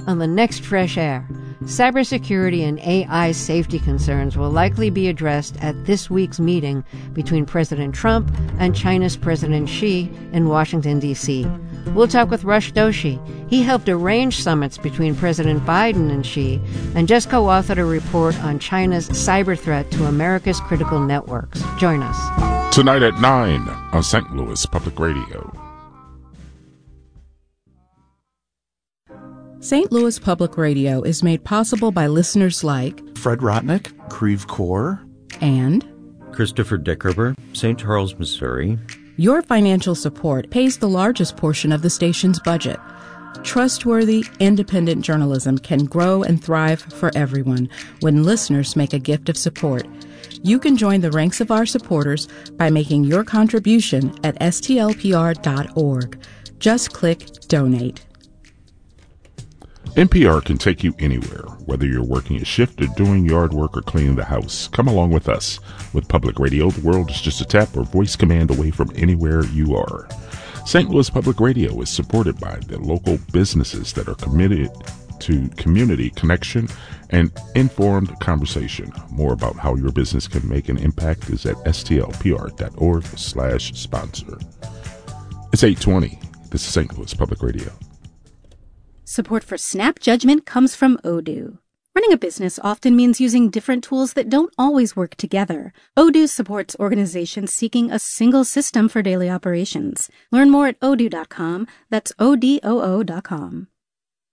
on the next Fresh Air. Cybersecurity and AI safety concerns will likely be addressed at this week's meeting between President Trump and China's President Xi in Washington, D.C. We'll talk with Rush Doshi. He helped arrange summits between President Biden and Xi and just co-authored a report on China's cyber threat to America's critical networks. Join us. Tonight at 9 on St. Louis Public Radio. St. Louis Public Radio is made possible by listeners like Fred Rotnick, Creve Coeur, and Christopher Dickerber, St. Charles, Missouri. Your financial support pays the largest portion of the station's budget. Trustworthy, independent journalism can grow and thrive for everyone when listeners make a gift of support. You can join the ranks of our supporters by making your contribution at stlpr.org. Just click Donate. NPR can take you anywhere, whether you're working a shift or doing yard work or cleaning the house. Come along with us. With Public Radio, the world is just a tap or voice command away from anywhere you are. St. Louis Public Radio is supported by the local businesses that are committed to community connection and informed conversation. More about how your business can make an impact is at stlpr.org/sponsor. It's 8:20. This is St. Louis Public Radio. Support for Snap Judgment comes from Odoo. Running a business often means using different tools that don't always work together. Odoo supports organizations seeking a single system for daily operations. Learn more at odoo.com. That's ODOO.com.